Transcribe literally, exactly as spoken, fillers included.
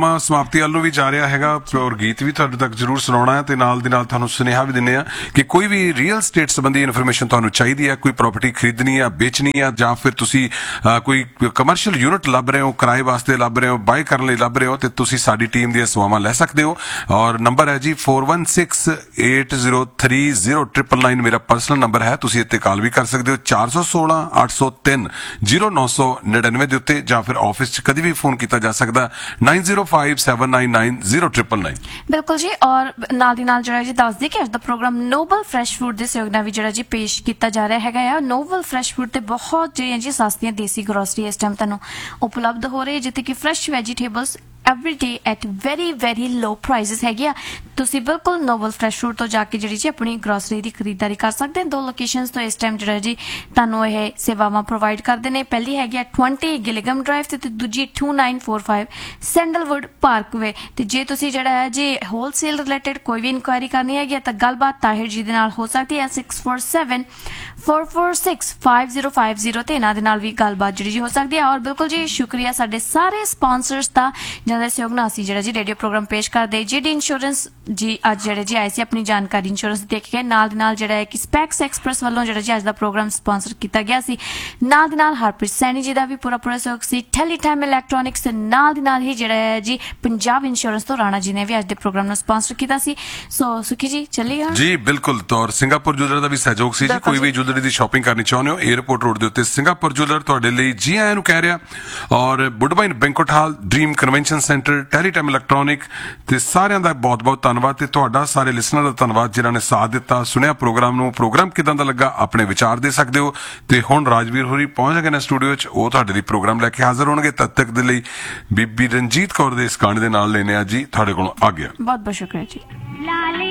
समाप्ति ਵੱਲ ਨੂੰ ਵੀ ਜਾ ਰਿਹਾ ਹੈਗਾ और गीत भी ਤੁਹਾਡੇ ਤੱਕ ਜ਼ਰੂਰ ਸੁਣਾਉਣਾ ਹੈ ਤੇ ਨਾਲ ਦੀ ਨਾਲ ਤੁਹਾਨੂੰ ਸੁਨੇਹਾ ਵੀ ਦਿੰਨੇ ਆ ਕਿ ਕੋਈ ਵੀ ਰੀਅਲ ਸਟੇਟ ਸੰਬੰਧੀ ਇਨਫੋਰਮੇਸ਼ਨ ਤੁਹਾਨੂੰ ਚਾਹੀਦੀ ਹੈ, ਕੋਈ ਪ੍ਰਾਪਰਟੀ ਖਰੀਦਣੀ ਹੈ, ਵੇਚਣੀ ਹੈ ਜਾਂ ਫਿਰ ਤੁਸੀਂ ਕੋਈ ਕਮਰਸ਼ੀਅਲ ਯੂਨਿਟ ਲੱਭ ਰਹੇ ਹੋ, ਕਿਰਾਏ ਵਾਸਤੇ ਲੱਭ ਰਹੇ ਹੋ, ਬਾਈ ਕਰਨ ਲਈ ਲੱਭ ਰਹੇ ਹੋ ਤੇ ਤੁਸੀਂ ਸਾਡੀ ਟੀਮ ਦੀਆਂ ਸੇਵਾਵਾਂ ਲੈ ਸਕਦੇ ਹੋ। ਔਰ ਨੰਬਰ ਹੈ ਜੀ four one six eight zero three zero nine nine ਮੇਰਾ ਪਰਸਨਲ ਨੰਬਰ ਹੈ, ਤੁਸੀਂ ਇੱਥੇ ਕਾਲ ਵੀ ਕਰ ਸਕਦੇ ਹੋ ਚਾਰ ਸੌ ਸੋਲਾਂ ਅੱਠ ਸੌ ਤਿੰਨ ਜ਼ੀਰੋ ਨੌ ਸੌ ਨੜਿਨਵੇਂ ਦੇ ਉੱਤੇ ਜਾਂ ਫਿਰ ਆਫਿਸ 'ਚ ਕਦੀ ਵੀ ਫੋਨ ਕੀਤਾ ਜਾ ਸਕਦਾ nine zero five seven nine nine zero nine nine। ਬਿਲਕੁਲ ਜੀ। ਔਰ ਨਾਲ ਦੀ ਨਾਲ ਜਿਹੜਾ ਜੀ ਦੱਸ ਦੇ ਕਿ ਅੱਜ ਦਾ ਪ੍ਰੋਗਰਾਮ ਨੋਬਲ ਫਰੈਸ਼ ਫੂਡ ਦੇ ਸਹਿਯੋਗ ਨਾਲ ਵੀ ਜਿਹੜਾ ਜੀ ਪੇਸ਼ ਕੀਤਾ ਜਾ ਰਿਹਾ ਹੈਗਾ ਆ। ਨੋਬਲ ਫਰੈਸ਼ ਫੂਡ ਤੇ ਬਹੁਤ ਜਿਹੜੀਆਂ ਜੀ ਸਸਤੀਆਂ ਦੇਸੀ ਗਰੋਸਰੀ ਇਸ ਟਾਈਮ ਤੁਹਾਨੂੰ ਉਪਲਬਧ ਹੋ ਰਹੀ ਹੈ, ਜਿੱਥੇ ਕਿ fresh vegetables every day at very very low prices ਹੈਗੇ ਆ। ਤੁਸੀਂ ਬਿਲਕੁਲ ਨੋਬਲ ਫਰੈਸ਼ ਫੂਡ ਤੋਂ ਜਾ ਕੇ ਜਿਹੜੀ ਜੀ ਆਪਣੀ ਗਰੋਸਰੀ ਦੀ ਖਰੀਦਦਾਰੀ ਕਰ ਸਕਦੇ ਹੋ। ਦੋ ਲੋਕੇਸ਼ਨਸ ਤੋਂ ਇਸ ਟਾਈਮ ਜਿਹੜਾ ਜੀ ਤੁਹਾਨੂੰ ਇਹ ਸੇਵਾਵਾਂ ਪ੍ਰੋਵਾਈਡ ਕਰਦੇ ਨੇ। ਪਹਿਲੀ ਹੈਗੀ ਆ twenty ਗਿਲਿਗਮ ਡਰਾਈਵ ਤੇ ਦੂਜੀ two nine four five sandalwood Parkway. ਤੇ ਜੇ ਤੁਸੀਂ ਜਿਹੜਾ ਹੈ ਜੀ ਹੋਲਸੇਲ ਰਿਲੇਟਡ ਕੋਈ ਵੀ ਇਨਕੁਆਇਰੀ ਕਰਨੀ ਹੈਗੀ ਤਾਂ ਗੱਲਬਾਤ ਤਾਹਿਰ ਜੀ ਦੇ ਨਾਲ ਹੋ ਸਕਦੀ ਹੈ six four seven four four six five zero five zero ਤੇ ਇਹਨਾਂ ਦੇ ਨਾਲ ਵੀ ਗੱਲਬਾਤ ਜਿਹੜੀ ਜੀ ਹੋ ਸਕਦੀ ਹੈ। ਔਰ ਬਿਲਕੁਲ ਜੀ ਸ਼ੁਕਰੀਆ ਸਾਡੇ ਸਾਰੇ ਸਪਾਂਸਰਸ ਦਾ ਜਿਹਨਾਂ ਦੇ ਸਹਿਯੋਗ ਨਾਲ ਅਸੀਂ ਜਿਹੜਾ ਜੀ ਰੇਡੀਓ ਪ੍ਰੋਗਰਾਮ ਪੇਸ਼ ਕਰਦੇ। ਜੀਡੀ ਇੰਸ਼ੋਰੈਂਸ ਜੀ ਅੱਜ ਜਿਹੜੇ ਜੀ ਆਏ ਸੀ ਆਪਣੀ ਜਾਣਕਾਰੀ ਇੰਸ਼ੋਰੈਂਸ ਦੇਖ ਕੇ, ਨਾਲ ਦੇ ਨਾਲ ਜਿਹੜਾ ਹੈ ਕਿ ਸਪੈਕਸ ਐਕਸਪ੍ਰੈਸ ਵੱਲੋਂ ਜਿਹੜਾ ਜੀ ਅੱਜ ਦਾ ਪ੍ਰੋਗਰਾਮ ਸਪਾਂਸਰ ਕੀਤਾ ਗਿਆ ਸੀ। ਨਾਲ ਦੇ ਨਾਲ ਹਰਪ੍ਰੀਤ ਸੈਣੀ ਜੀ ਦਾ ਵੀ ਪੂਰਾ ਪੂਰਾ ਸਹਿਯੋਗ ਸੀ। ਟੈਲੀਟਾਈਮ ਇਲੈਕਟ੍ਰੋਨਿਕਸ ਨਾਲ ਦੀ ਨਾਲ ਹੀ ਜਿਹੜਾ ਹੈ ਜੀ ਪੰਜਾਬ ਇੰਸ਼ੋਰੈਂਸ ਤੋਂ ਰਾਣਾ ਜੀ ਨੇ ਵੀ ਅੱਜ ਦੇ ਪ੍ਰੋਗਰਾਮ ਨੂੰ ਸਪਾਂਸਰ ਕੀਤਾ ਸੀ। ਸੋ ਸੁਖੀ ਜੀ ਚੱਲੀਏ ਜੀ। ਬਿਲਕੁਲ ਤੌਰ ਸਿੰਗਾਪੁਰ ਜੁਐਲਰ ਦਾ ਵੀ ਸਹਿਯੋਗ ਸੀ ਜੀ। ਕੋਈ ਵੀ ਜੁਐਲਰੀ ਦੀ ਸ਼ਾਪਿੰਗ ਕਰਨੀ ਚਾਹੁੰਦੇ ਹੋ 에어ਪੋਰਟ ਰੋਡ ਦੇ ਉੱਤੇ ਸਿੰਗਾਪੁਰ ਜੁਐਲਰ ਤੁਹਾਡੇ ਲਈ ਜੀ ਆਇਆਂ ਨੂੰ ਕਹਿ ਰਿਹਾ। ਔਰ ਵੁੱਡਬਾਈਨ ਬੈਂਕੁਏਟ ਹਾਲ, ਡ੍ਰੀਮ ਕਨਵੈਨਸ਼ਨ ਸੈਂਟਰ, ਟੈਲੀਟਾਈਮ ਇਲੈਕਟ੍ਰੋਨਿਕ ਤੇ ਸਾਰਿਆਂ ਦਾ ਬਹੁਤ ਬਹੁਤ ਧੰਨਵਾਦ ਤੇ ਤੁਹਾਡਾ ਸਾਰੇ ਲਿਸਨਰ ਦਾ ਧੰਨਵਾਦ ਜਿਨ੍ਹਾਂ ਨੇ ਸਾਥ ਦਿੱਤਾ, ਸੁਣਿਆ ਪ੍ਰੋਗਰਾਮ ਨੂੰ। ਪ੍ਰੋਗਰਾਮ ਕਿਦਾਂ ਦਾ ਲੱਗਾ ਆਪਣੇ ਵਿਚਾਰ ਦੇ ਸਕਦੇ ਹੋ। ਤੇ ਹੁਣ ਰਾਜਵੀਰ ਹੋਰੀ ਪਹੁੰਚ ਗਏ ਨੇ ਸਟੂਡੀਓ 'ਚ, ਉਹ ਤੁਹਾਡੇ ਲਈ ਪ੍ਰੋਗਰਾਮ ਲੈ ਕੇ ਹਾਜ਼ਰ ਹੋਣਗੇ। ਤਦ ਤੱਕ ਦੇ ਲਈ ਬੀਬੀ ਰਣਜੀਤ ਕੌਰ ਦੇ ਇਸ ਗਾਣੇ ਦੇ ਨਾਲ ਲੈਣੇ ਆ ਜੀ ਤੁਹਾਡੇ ਕੋਲੋਂ ਆ ਗਿਆ। ਬਹੁਤ ਬਹੁਤ ਸ਼ੁਕਰੀਆ ਜੀ।